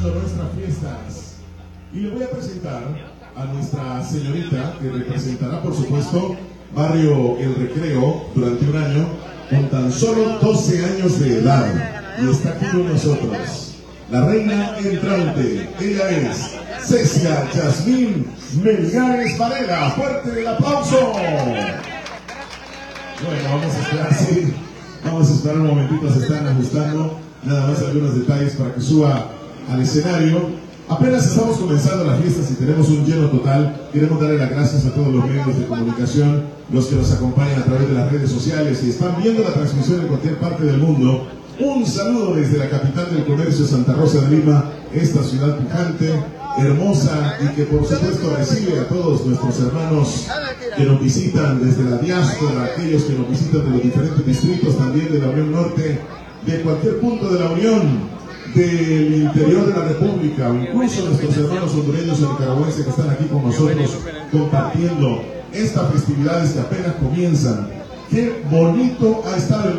comenzando nuestras fiestas. Y le voy a presentar a nuestra señorita, que representará, por supuesto, Barrio El Recreo durante un año, con tan solo 12 años de edad. Y está aquí con nosotros, la reina entrante. Ella es Cecia Yasmín Melgares Varela. ¡Fuerte el aplauso! Bueno, vamos a esperar, sí. Vamos a esperar un momentito, se están ajustando. Nada más algunos detalles para que suba al escenario. Apenas estamos comenzando las fiestas y tenemos un lleno total. Queremos darle las gracias a todos los medios de comunicación, los que nos acompañan a través de las redes sociales y están viendo la transmisión en cualquier parte del mundo. Un saludo desde la capital del comercio, Santa Rosa de Lima, esta ciudad pujante, hermosa, y que por supuesto recibe a todos nuestros hermanos que nos visitan desde la diáspora, aquellos que nos visitan de los diferentes distritos también de la Unión Norte, de cualquier punto de la Unión, del interior de la República, o incluso nuestros hermanos hondureños y nicaragüenses que están aquí con nosotros compartiendo estas festividades que apenas comienzan. Qué bonito ha estado el